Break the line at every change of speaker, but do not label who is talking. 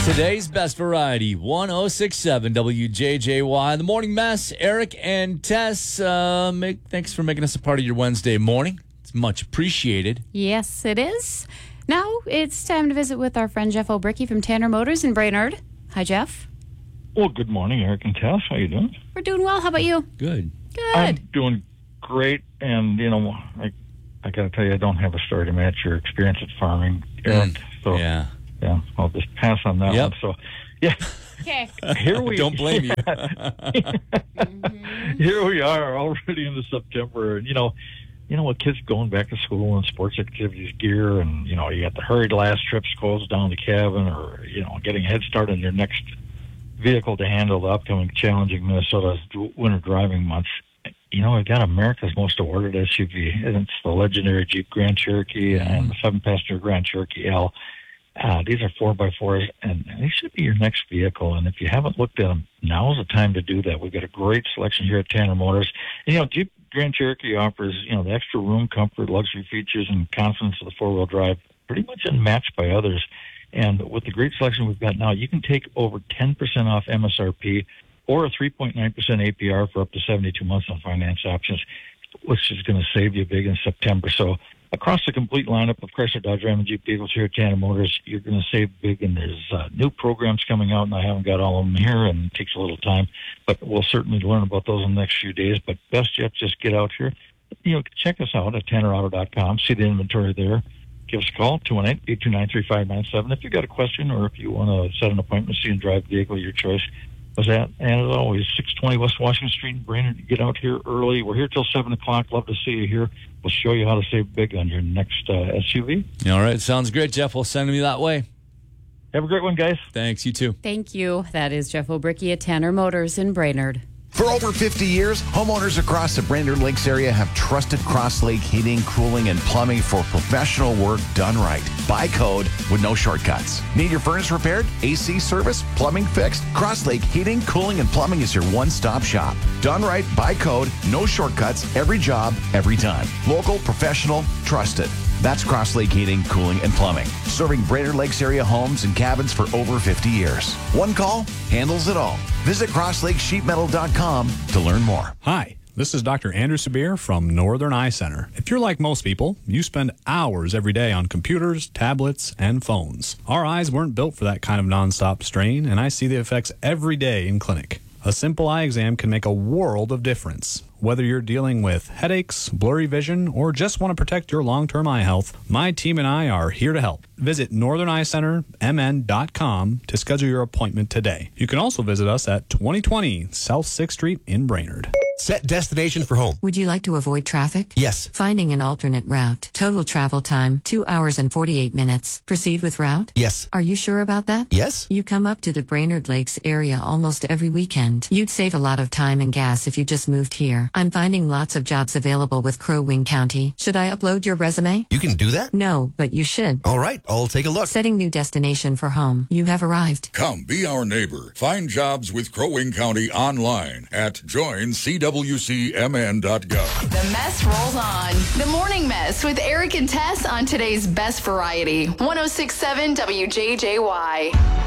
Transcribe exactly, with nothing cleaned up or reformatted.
Today's best variety, one oh six point seven W J J Y. The Morning Mess, Eric and Tess, uh, make, thanks for making us a part of your Wednesday morning. It's much appreciated.
Yes, it is. Now it's time to visit with our friend Jeff O'Bricky from Tanner Motors in Brainerd. Hi, Jeff.
Well, good morning, Eric and Tess. How you doing?
We're doing well. How about you?
Good.
Good.
I'm doing great, and, you know, I, I got to tell you, I don't have a story to match your experience at farming, Eric.
Mm,
so,
yeah.
yeah, I'll just pass on that
Yep.
one. So, yeah.
Okay.
Here we
Don't blame you.
Mm-hmm.
Here we are already into September, and, you know, you know, with kids going back to school and sports activities gear, and, you know, you got the hurried last trips, calls down the cabin, or, you know, getting a head start on your next vehicle to handle the upcoming challenging Minnesota winter driving months. You know, we've got America's most awarded S U V, and it's the legendary Jeep Grand Cherokee and the seven-passenger Grand Cherokee L. Uh, these are four by fours, and they should be your next vehicle. And if you haven't looked at them, now's the time to do that. We've got a great selection here at Tanner Motors. And, you know, Jeep Grand Cherokee offers, you know, the extra room, comfort, luxury features, and confidence of the four-wheel drive, pretty much unmatched by others. And with the great selection we've got now, you can take over ten percent off M S R P or a three point nine percent A P R for up to seventy-two months on finance options, which is going to save you big in September. So across the complete lineup of Chrysler, Dodge, Ram, and Jeep vehicles here at Tanner Motors, you're going to save big, and there's uh, new programs coming out, and I haven't got all of them here, and it takes a little time, but we'll certainly learn about those in the next few days. But best yet, just get out here. You know, check us out at tanner auto dot com, see the inventory there. Give us a call, two one eight, eight two nine, three five nine seven, if you've got a question or if you want to set an appointment, see and drive the vehicle of your choice. Was that? And as always, six twenty West Washington Street in Brainerd. Get out here early. We're here till seven o'clock. Love to see you here. We'll show you how to save big on your next uh, S U V.
All right. Sounds great, Jeff. We'll send them you that way.
Have a great one, guys.
Thanks. You too.
Thank you. That is Jeff O'Bricky at Tanner Motors in Brainerd.
For over fifty years, homeowners across the Brainerd Lakes area have trusted Cross Lake Heating, Cooling, and Plumbing for professional work done right. By code with no shortcuts. Need your furnace repaired? A C service? Plumbing fixed? Cross Lake Heating, Cooling, and Plumbing is your one-stop shop. Done right, by code, no shortcuts, every job, every time. Local, professional, trusted. That's Cross Lake Heating, Cooling, and Plumbing. Serving Brainerd Lakes area homes and cabins for over fifty years. One call handles it all. Visit cross lake sheet metal dot com to learn more.
Hi, this is Doctor Andrew Sabir from Northern Eye Center. If you're like most people, you spend hours every day on computers, tablets, and phones. Our eyes weren't built for that kind of nonstop strain, and I see the effects every day in clinic. A simple eye exam can make a world of difference. Whether you're dealing with headaches, blurry vision, or just want to protect your long-term eye health, my team and I are here to help. Visit northern eye center m n dot com to schedule your appointment today. You can also visit us at twenty twenty South sixth Street in Brainerd.
Set destination for home.
Would you like to avoid traffic?
Yes.
Finding an alternate route. Total travel time, two hours and forty-eight minutes. Proceed with route?
Yes.
Are you sure about that?
Yes.
You come up to the Brainerd Lakes area almost every weekend. You'd save a lot of time and gas if you just moved here. I'm finding lots of jobs available with Crow Wing County. Should I upload your resume?
You can do that?
No, but you should.
All right, I'll take a look.
Setting new destination for home. You have arrived.
Come be our neighbor. Find jobs with Crow Wing County online at join c w c m n dot gov.
The mess rolls on. The Morning Mess with Eric and Tess on today's Best Variety. one oh six point seven W J J Y.